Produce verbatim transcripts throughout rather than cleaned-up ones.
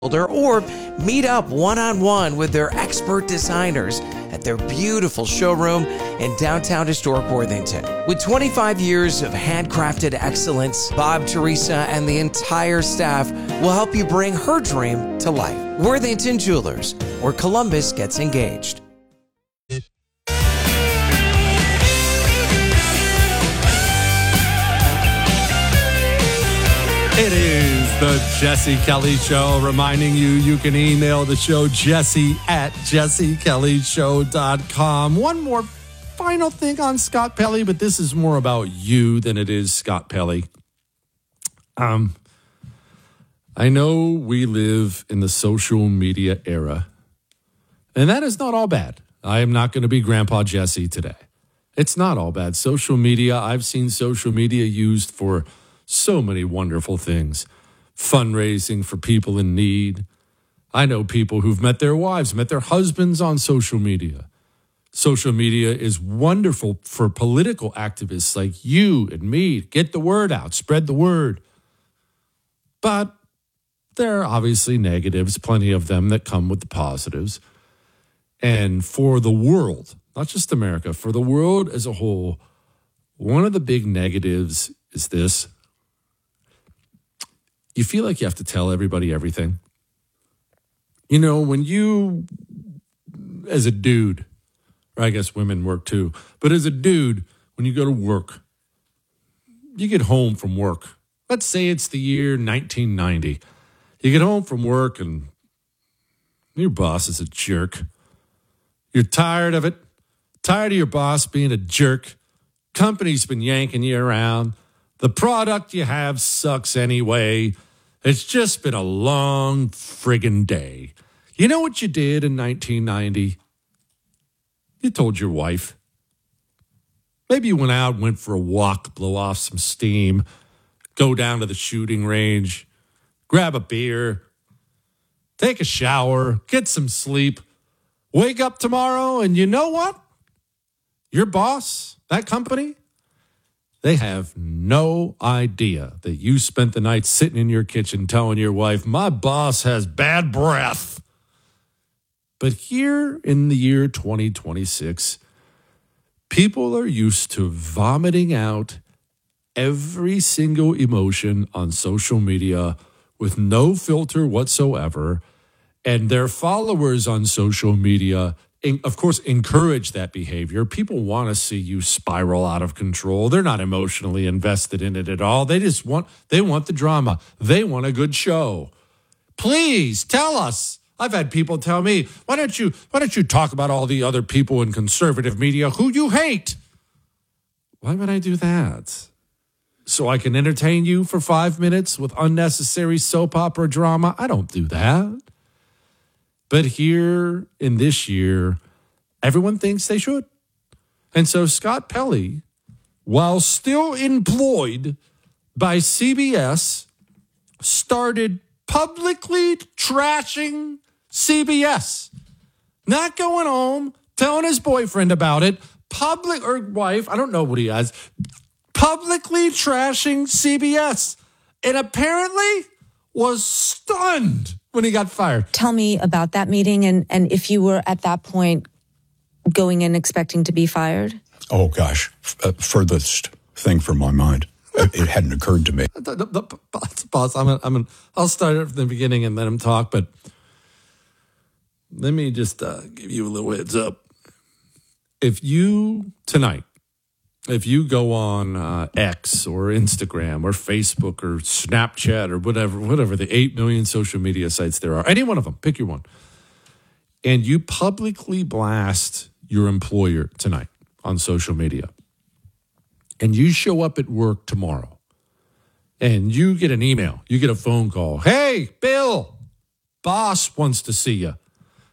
or meet up one-on-one with their expert designers at their beautiful showroom in downtown historic Worthington. With twenty-five years of handcrafted excellence, Bob, Teresa, and the entire staff will help you bring her dream to life. Worthington Jewelers, where Columbus gets engaged. It is the Jesse Kelly Show, reminding you you can email the show, Jesse at jesse kelly show dot com. One more final thing on Scott Pelley, but this is more about you than it is Scott Pelley. Um, I know we live in the social media era, and that is not all bad. I am not going to be Grandpa Jesse today. It's not all bad. Social media, I've seen social media used for so many wonderful things. Fundraising for people in need. I know people who've met their wives, met their husbands on social media. Social media is wonderful for political activists like you and me. Get the word out, spread the word. But there are obviously negatives, plenty of them that come with the positives. And for the world, not just America, for the world as a whole, one of the big negatives is this. You feel like you have to tell everybody everything. You know, when you, as a dude, or I guess women work too, but as a dude, when you go to work, you get home from work. Let's say it's the year nineteen ninety. You get home from work and your boss is a jerk. You're tired of it, tired of your boss being a jerk. Company's been yanking you around. The product you have sucks anyway. It's just been a long friggin' day. You know what you did in nineteen ninety? You told your wife. Maybe you went out, went for a walk, blow off some steam, go down to the shooting range, grab a beer, take a shower, get some sleep, wake up tomorrow, and you know what? Your boss, that company, they have no idea that you spent the night sitting in your kitchen telling your wife, my boss has bad breath. But here in the year twenty twenty-six, people are used to vomiting out every single emotion on social media with no filter whatsoever. And their followers on social media, of course, encourage that behavior. People want to see you spiral out of control. They're not emotionally invested in it at all. They just want, they want the drama. They want a good show. Please tell us. I've had people tell me, why don't you, why don't you talk about all the other people in conservative media who you hate? Why would I do that? So I can entertain you for five minutes with unnecessary soap opera drama? I don't do that. But here in this year, everyone thinks they should. And so Scott Pelley, while still employed by C B S, started publicly trashing C B S. Not going home, telling his boyfriend about it, public or wife, I don't know what he has, publicly trashing C B S. And apparently was stunned when he got fired. Tell me about that meeting and, and if you were at that point going in expecting to be fired. Oh, gosh. Uh, furthest thing from my mind. It, it hadn't occurred to me. Boss, I'm, I'm, I'll start it from the beginning and let him talk, but let me just uh, give you a little heads up. If you, tonight, if you go on uh, X or Instagram or Facebook or Snapchat or whatever, whatever the eight million social media sites there are, any one of them, pick your one, and you publicly blast your employer tonight on social media, and you show up at work tomorrow, and you get an email, you get a phone call, hey, Bill, boss wants to see you.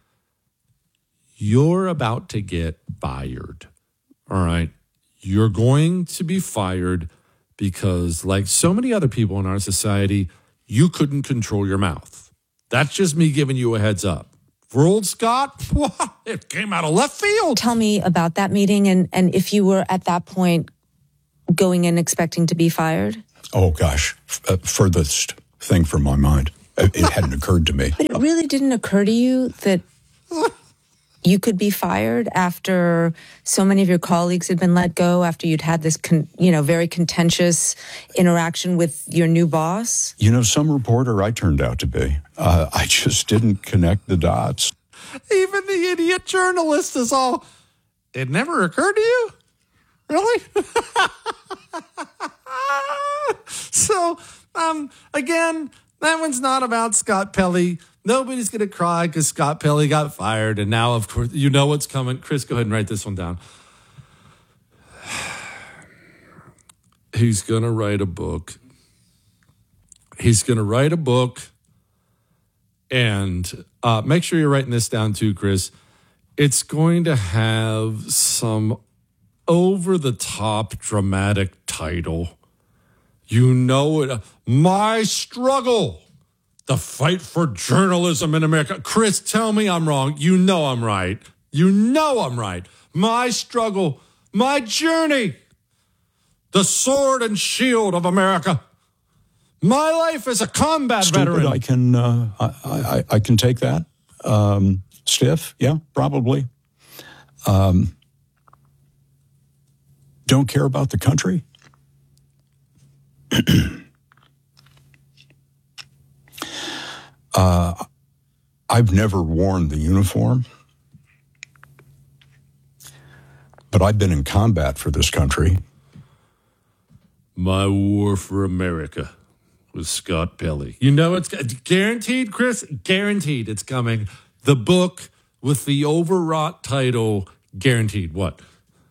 You're about to get fired, all right? You're going to be fired because, like so many other people in our society, you couldn't control your mouth. That's just me giving you a heads up. For old Scott, what? It came out of left field. Tell me about that meeting and, and if you were at that point going in expecting to be fired. Oh, gosh. Uh, furthest thing from my mind. It, it hadn't occurred to me. But it really didn't occur to you that you could be fired after so many of your colleagues had been let go, after you'd had this, con- you know, very contentious interaction with your new boss? You know, some reporter I turned out to be. Uh, I just didn't connect the dots. Even the idiot journalist is all, it never occurred to you? Really? So, um, again, that one's not about Scott Pelley. Nobody's going to cry because Scott Pelley got fired. And now, of course, you know what's coming. Chris, go ahead and write this one down. He's going to write a book. He's going to write a book. And uh, make sure you're writing this down too, Chris. It's going to have some over-the-top dramatic title. You know it. My Struggle. The Fight for Journalism in America. Chris, tell me I'm wrong. You know I'm right. You know I'm right. My Struggle. My Journey. The Sword and Shield of America. My life as a combat Stupid, veteran. I can, uh, I, I, I can take that. Um, stiff, yeah, probably. Um, don't care about the country. uh, I've never worn the uniform, but I've been in combat for this country. My War for America with Scott Pelley. You know it's guaranteed, Chris, guaranteed it's coming. The book with the overwrought title, guaranteed. What?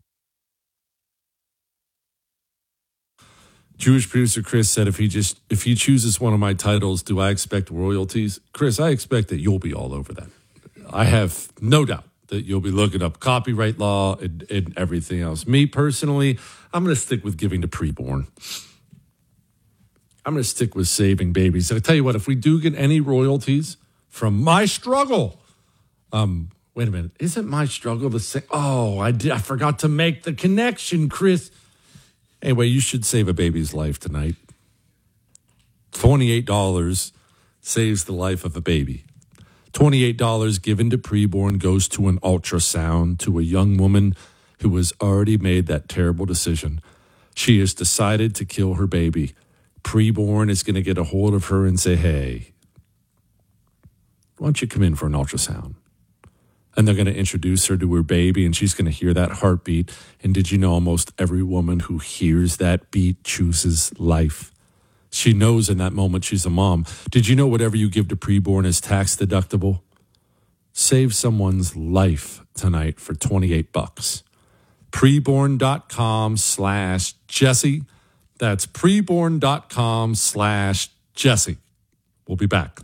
Jewish producer Chris said, if he just if he chooses one of my titles, do I expect royalties? Chris, I expect that you'll be all over that. I have no doubt that you'll be looking up copyright law and, and everything else. Me personally, I'm going to stick with giving to preborn. I'm going to stick with saving babies. I'll tell you what, if we do get any royalties from My Struggle, um, wait a minute, isn't My Struggle the same? Oh, I did. I forgot to make the connection, Chris. Anyway, you should save a baby's life tonight. twenty-eight dollars saves the life of a baby. twenty-eight dollars given to preborn goes to an ultrasound to a young woman who has already made that terrible decision. She has decided to kill her baby. Preborn is going to get a hold of her and say, hey, why don't you come in for an ultrasound? And they're going to introduce her to her baby, and she's going to hear that heartbeat. And did you know almost every woman who hears that beat chooses life? She knows in that moment she's a mom. Did you know whatever you give to preborn is tax deductible? Save someone's life tonight for twenty-eight bucks. Preborn.com slash Jesse. That's preborn.com slash Jesse. We'll be back.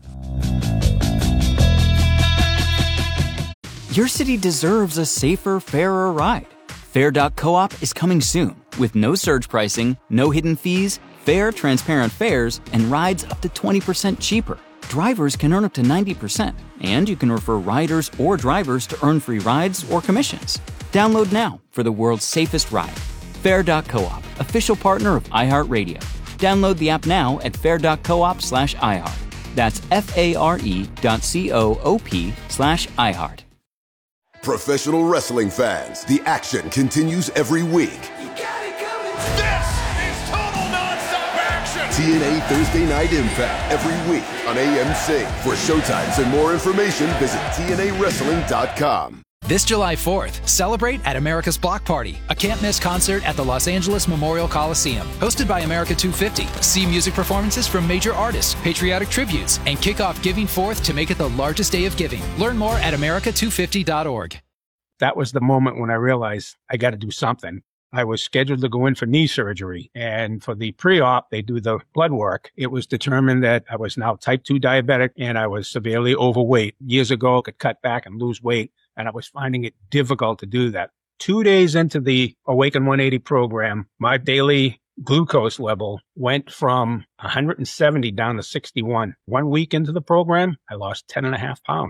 Your city deserves a safer, fairer ride. Fair dot coop is coming soon with no surge pricing, no hidden fees, fair, transparent fares, and rides up to twenty percent cheaper. Drivers can earn up to ninety percent, and you can refer riders or drivers to earn free rides or commissions. Download now for the world's safest ride. Fair dot coop, official partner of iHeartRadio. Download the app now at fair dot coop slash iHeart. That's F-A-R-E dot C-O-O-P slash iHeart. Professional wrestling fans, the action continues every week. You got it coming. This is total nonstop action. T N A Thursday Night Impact every week on A M C. For showtimes and more information, visit T N A wrestling dot com. This July fourth, celebrate at America's Block Party, a can't-miss concert at the Los Angeles Memorial Coliseum. Hosted by America two fifty. See music performances from major artists, patriotic tributes, and kick off Giving Fourth to make it the largest day of giving. Learn more at America two fifty dot org. That was the moment when I realized I got to do something. I was scheduled to go in for knee surgery, and for the pre-op, they do the blood work. It was determined that I was now type two diabetic and I was severely overweight. Years ago, I could cut back and lose weight, and I was finding it difficult to do that. Two days into the Awaken one eighty program, my daily glucose level went from one hundred seventy down to sixty-one. One week into the program, I lost ten and a half pounds.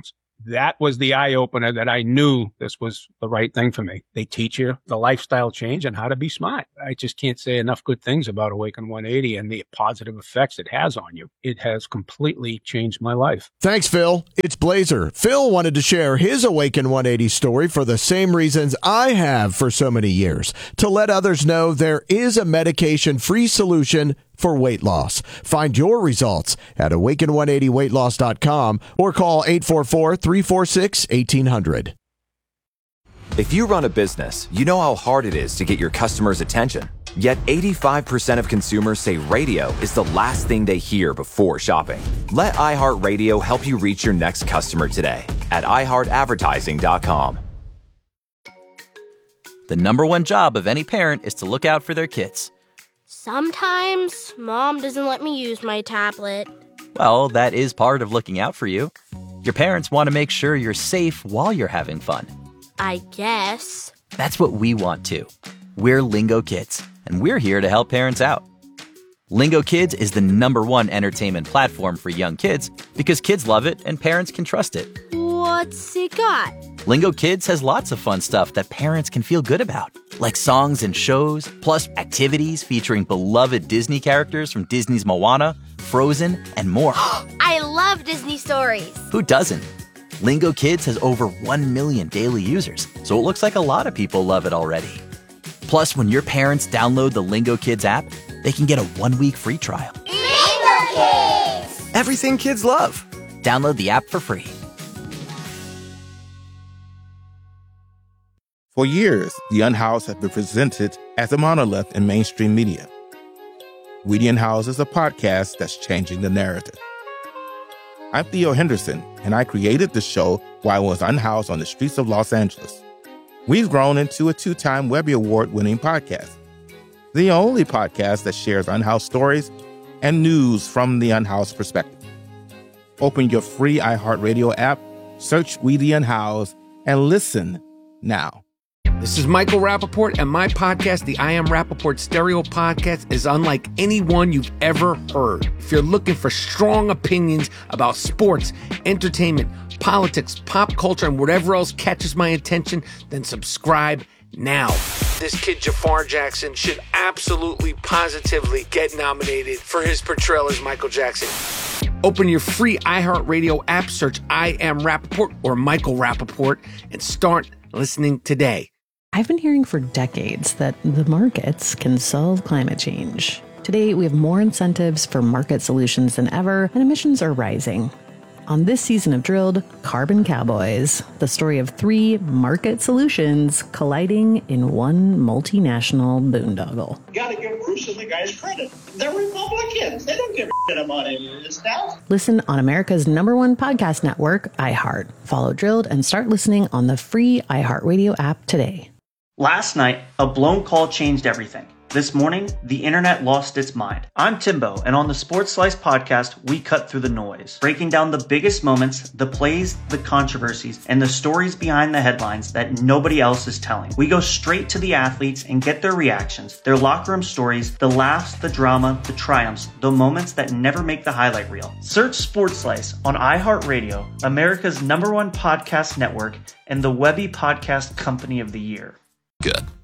that was the eye opener that I knew this was the right thing for me. They teach you the lifestyle change and how to be smart. I just can't say enough good things about Awaken one eighty and the positive effects it has on you. It has completely changed my life. Thanks, Phil. It's Blazer. Phil wanted to share his Awaken one eighty story for the same reasons I have for so many years, to let others know there is a medication-free solution for weight loss. Find your results at awaken one eighty weight loss dot com or call eight four four, three four six, one eight hundred. If you run a business, you know how hard it is to get your customers' attention. Yet eighty-five percent of consumers say radio is the last thing they hear before shopping. Let iHeartRadio help you reach your next customer today at i heart advertising dot com. The number one job of any parent is to look out for their kids. Sometimes Mom doesn't let me use my tablet. Well, that is part of looking out for you. Your parents want to make sure you're safe while you're having fun. I guess. That's what we want too. We're Lingo Kids, and we're here to help parents out. Lingo Kids is the number one entertainment platform for young kids because kids love it and parents can trust it. What's it got? Lingo Kids has lots of fun stuff that parents can feel good about, like songs and shows, plus activities featuring beloved Disney characters from Disney's Moana, Frozen, and more. I love Disney stories. Who doesn't? Lingo Kids has over one million daily users, so it looks like a lot of people love it already. Plus, when your parents download the Lingo Kids app, they can get a one-week free trial. Lingo Kids! Everything kids love. Download the app for free. For years, The Unhoused has been presented as a monolith in mainstream media. We The Unhoused is a podcast that's changing the narrative. I'm Theo Henderson, and I created the show while I was unhoused on the streets of Los Angeles. We've grown into a two-time Webby Award-winning podcast, the only podcast that shares unhoused stories and news from the unhoused perspective. Open your free iHeartRadio app, search We The Unhoused, and listen now. This is Michael Rappaport, and my podcast, the I Am Rappaport Stereo Podcast, is unlike any one you've ever heard. If you're looking for strong opinions about sports, entertainment, politics, pop culture, and whatever else catches my attention, then subscribe now. This kid, Jafar Jackson, should absolutely, positively get nominated for his portrayal as Michael Jackson. Open your free iHeartRadio app, search I Am Rappaport or Michael Rappaport, and start listening today. I've been hearing for decades that the markets can solve climate change. Today, we have more incentives for market solutions than ever, and emissions are rising. On this season of Drilled, Carbon Cowboys, the story of three market solutions colliding in one multinational boondoggle. You gotta give Bruce and the guys credit. They're Republicans. They don't give a shit about any of this now. Listen on America's number one podcast network, iHeart. Follow Drilled and start listening on the free iHeartRadio app today. Last night, a blown call changed everything. This morning, the internet lost its mind. I'm Timbo, and on the Sports Slice podcast, we cut through the noise, breaking down the biggest moments, the plays, the controversies, and the stories behind the headlines that nobody else is telling. We go straight to the athletes and get their reactions, their locker room stories, the laughs, the drama, the triumphs, the moments that never make the highlight reel. Search Sports Slice on iHeartRadio, America's number one podcast network, and the Webby Podcast Company of the Year. Good.